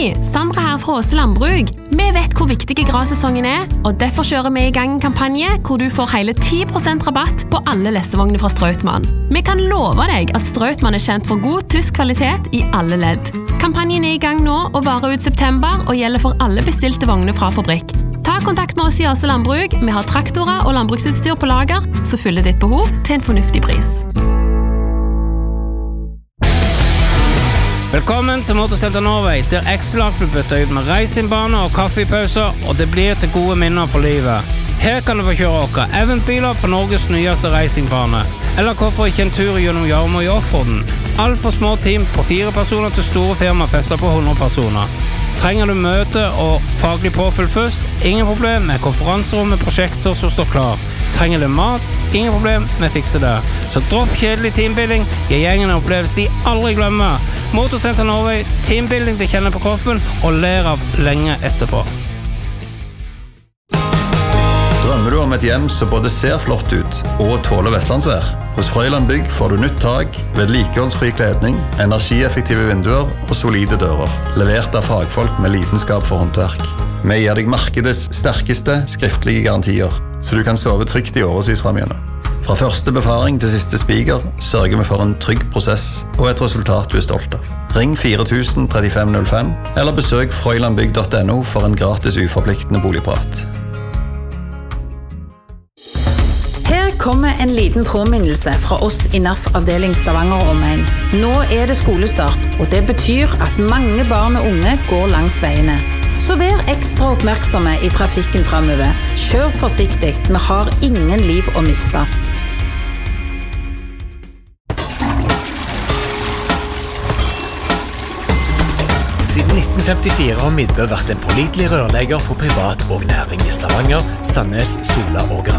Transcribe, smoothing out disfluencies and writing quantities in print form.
Hei, Sandra her fra Åse Landbruk. Vi vet hvor viktig grassesongen og derfor kjører vi i gang en kampanje hvor du får hele 10% rabatt på alle lesevogner fra Strautmann. Vi kan love deg at Strautmann kjent for god tysk kvalitet i alle ledd. Kampanjen i gang nå og varer ut september og gjelder for alle bestilte vogner fra fabrikk. Ta kontakt med oss i Åse Landbruk. Vi har traktorer og landbruksutstyr på lager, så fyller ditt behov til en fornuftig pris. Velkommen til Motorsenter Norway, der X-Lark blir byttet ut med racingbaner og kaffepauser, og det blir til gode minner for livet. Her kan du få kjøre okker eventbiler på Norges nyeste racingbane, eller hvorfor ikke en tur gjennom Jarmo i offroaden. Alt for små team på 4 personer til store firmafester på 100 personer. Trenger du møte og faglig påfyll først? Ingen problem med konferanserom med prosjekter som står klar. Trenger du mat? Ingen problem, vi fikser det. Så dropp kjedelig teambuilding, gi gjengen en opplevelse de aldri glemmer. Motorsenter Norway, teambuilding de kjenner på kroppen og ler av lenge etterpå. Drømmer du om et hjem som både ser flott ut og tåler vestlandsvær? Hos Frøyland Bygg får du nytt tak, vedlikeholdsfri kledning, energieffektive vinduer og solide dører. Levert av fagfolk med lidenskap for håndverk. Vi gir deg markedets sterkeste skriftlige garantier, så du kan sove trygt i årevis fremigjennom. Fra første befaring til siste spiker sørger vi for en trygg prosess og et resultat du stolt av. Ring 4000 3505 eller besøk frøylandbygg.no for en gratis uforpliktende boligprat. Her kommer en liten påminnelse fra oss i NAF avdeling Stavanger og omegn. Nå det skolestart, og det betyr at mange barn og unge går langs veiene. Så vær ekstra oppmerksomme i trafikken fremover. Kjør forsiktig, vi har ingen liv å miste. Siden 1954 har Midbø vært en pålitelig rørlegger for privat og næring i Stavanger, Sandnes, Sola og Gran.